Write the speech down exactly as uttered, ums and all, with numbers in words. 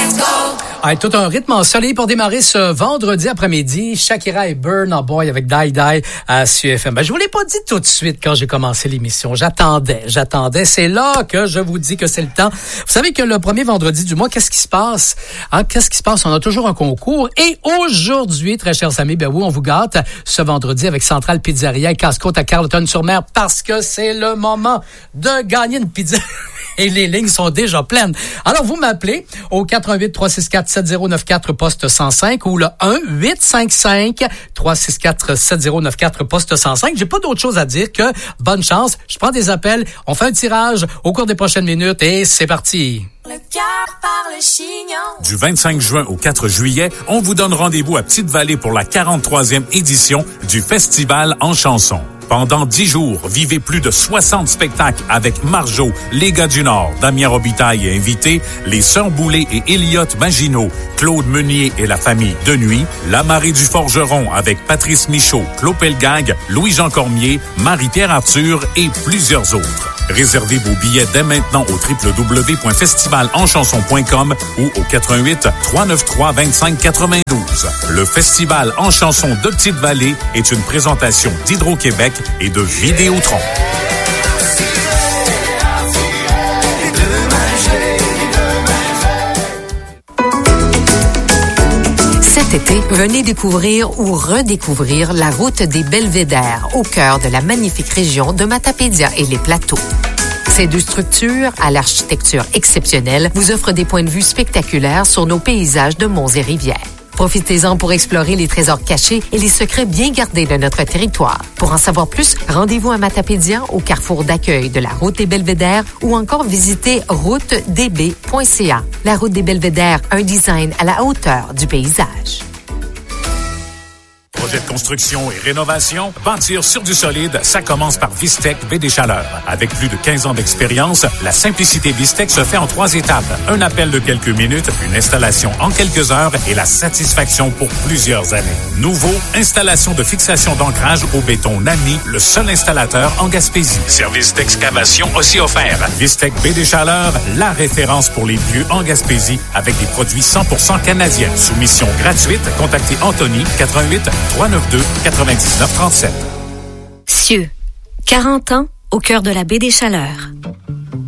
let's go. Ah, tout un rythme ensoleillé pour démarrer ce vendredi après-midi. Shakira et Burna Boy avec Die Die à C F M. Ben, je vous l'ai pas dit tout de suite quand j'ai commencé l'émission. J'attendais, j'attendais. C'est là que je vous dis que c'est le temps. Vous savez que le premier vendredi du mois, qu'est-ce qui se passe? Hein? Qu'est-ce qui se passe? On a toujours un concours. Et aujourd'hui, très chers amis, ben oui, on vous gâte ce vendredi avec Centrale Pizzeria et Casse-Côte à Carleton-sur-Mer parce que c'est le moment de gagner une pizza. Et les lignes sont déjà pleines. Alors, vous m'appelez au quatre un huit, trois six quatre, sept zéro neuf quatre, poste cent cinq ou le un huit cinq cinq, trois six quatre, sept zéro neuf quatre, poste cent cinq. J'ai pas d'autre chose à dire que bonne chance. Je prends des appels. On fait un tirage au cours des prochaines minutes et c'est parti. Le cœur par le chignon. Du vingt-cinq juin au quatre juillet, on vous donne rendez-vous à Petite-Vallée pour la quarante-troisième édition du Festival en chanson. Pendant dix jours, vivez plus de soixante spectacles avec Marjo, Les Gars du Nord, Damien Robitaille et invités, les Sœurs Boulay et Elliot Maginot, Claude Meunier et la famille de nuit, La Marée du Forgeron avec Patrice Michaud, Claude Pelgag, Louis-Jean Cormier, Marie-Pierre Arthur et plusieurs autres. Réservez vos billets dès maintenant au w w w point festival en chanson point com ou au quatre un huit, trois neuf trois, deux cinq quatre-vingt-douze. Le Festival en chanson de Petite-Vallée est une présentation d'Hydro-Québec et de Vidéotron. Cet été, venez découvrir ou redécouvrir la route des Belvédères au cœur de la magnifique région de Matapédia et les Plateaux. Ces deux structures, à l'architecture exceptionnelle, vous offrent des points de vue spectaculaires sur nos paysages de monts et rivières. Profitez-en pour explorer les trésors cachés et les secrets bien gardés de notre territoire. Pour en savoir plus, rendez-vous à Matapédia au carrefour d'accueil de la route des Belvédères ou encore visitez route d b point c a. La route des Belvédères, un design à la hauteur du paysage. Projet de construction et rénovation, bâtir sur du solide, ça commence par Vistec Baie des Chaleurs. Avec plus de quinze ans d'expérience, la simplicité Vistec se fait en trois étapes. Un appel de quelques minutes, une installation en quelques heures et la satisfaction pour plusieurs années. Nouveau, installation de fixation d'ancrage au béton Nami, le seul installateur en Gaspésie. Service d'excavation aussi offert. Vistec Baie des Chaleurs, la référence pour les lieux en Gaspésie avec des produits cent pour cent canadiens. Soumission gratuite, contactez Anthony, quatre un huit, trois neuf deux, quatre-vingt-dix-neuf trente-sept. Cieux, quarante ans au cœur de la baie des Chaleurs.